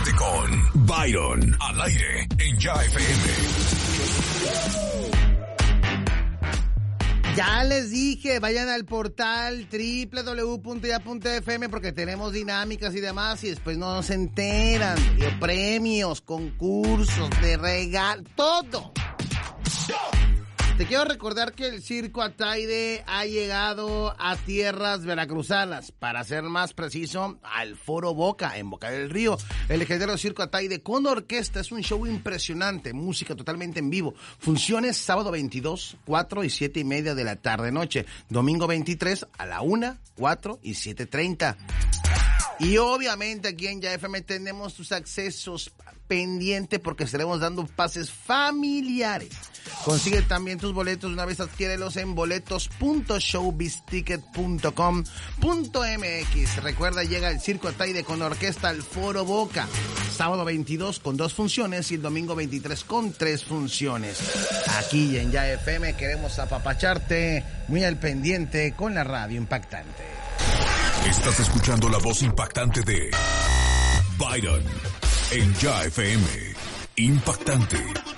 Conéctate con Byron al aire en Ya FM. Ya les dije, vayan al portal www.ya.fm porque tenemos dinámicas y demás y después no se enteran de premios, concursos, de regalo, todo. Te quiero recordar que el Circo Ataide ha llegado a tierras veracruzanas, para ser más preciso, al Foro Boca, en Boca del Río. El legendario Circo Ataide con orquesta es un show impresionante, música totalmente en vivo. Funciones sábado 22, 4 y 7:30 de la tarde-noche. Domingo 23 a la 1, 4 y 7:30. Y obviamente aquí en Ya FM tenemos tus accesos pendiente porque estaremos dando pases familiares. Consigue también tus boletos una vez adquiérelos en boletos.showbizticket.com.mx. Recuerda, llega el Circo Ataide con orquesta al Foro Boca. Sábado 22 con 2 funciones y el domingo 23 con 3 funciones. Aquí en Ya FM queremos apapacharte muy al pendiente con la radio impactante. Estás escuchando la voz impactante de Byron en Ya FM. Impactante.